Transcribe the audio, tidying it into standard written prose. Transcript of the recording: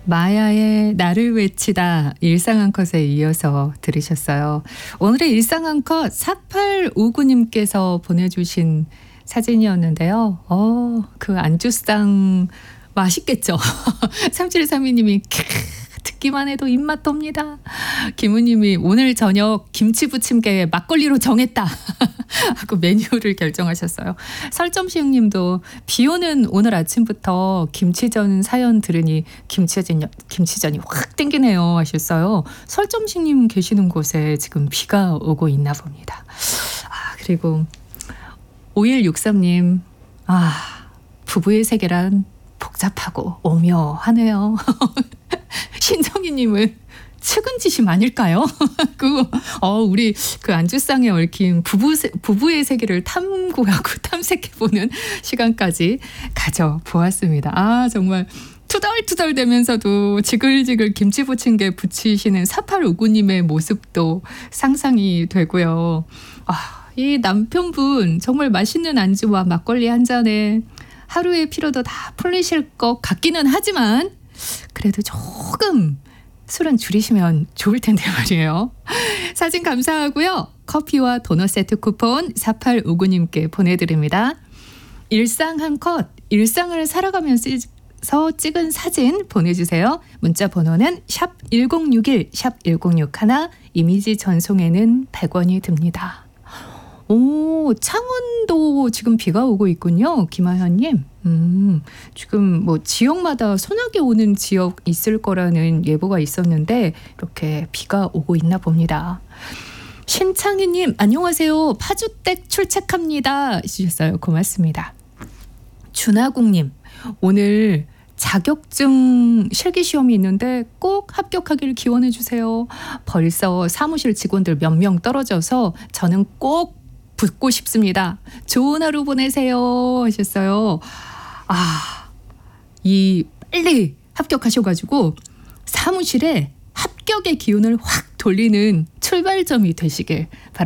마야의 나를 외치다 일상한컷에 이어서 들으셨어요. 오늘의 일상한컷 4859님께서 보내주신 사진이었는데요. 그 안주상 맛있겠죠? 3732님이 듣기만 해도 입맛 돕니다. 김우님이 오늘 저녁 김치부침개 막걸리로 정했다 하고 메뉴를 결정하셨어요. 설점시흥님도 비오는 오늘 아침부터 김치전 사연 들으니 김치전이 확 땡기네요 하셨어요. 설점시흥님 계시는 곳에 지금 비가 오고 있나 봅니다. 그리고 5163님 부부의 세계란 복잡하고 오묘하네요. 신정희님은 측은지심 아닐까요? 우리 그 안주상에 얽힌 부부의 세계를 탐색해보는 시간까지 가져보았습니다. 정말 투덜투덜대면서도 지글지글 김치부침개 부치시는 4859님의 모습도 상상이 되고요. 이 남편분 정말 맛있는 안주와 막걸리 한 잔에 하루의 피로도 다 풀리실 것 같기는 하지만 그래도 조금 술은 줄이시면 좋을 텐데 말이에요. 사진 감사하고요. 커피와 도넛 세트 쿠폰 4859님께 보내드립니다. 일상 한 컷, 일상을 살아가면서 찍은 사진 보내주세요. 문자 번호는 샵 1061, 샵 1061, 이미지 전송에는 100원이 듭니다. 창원도 지금 비가 오고 있군요. 김하현님. 지금 지역마다 소나기 오는 지역 있을 거라는 예보가 있었는데 이렇게 비가 오고 있나 봅니다. 신창희님 안녕하세요. 파주댁 출첵합니다. 해주셨어요. 고맙습니다. 준하국님 오늘 자격증 실기시험이 있는데 꼭 합격하기를 기원해 주세요. 벌써 사무실 직원들 몇 명 떨어져서 저는 꼭 붙고 싶습니다. 좋은 하루 보내세요 하셨어요. 빨리 합격하셔가지고 사무실에 합격의 기운을 확 돌리는 출발점이 되시길 바랍니다.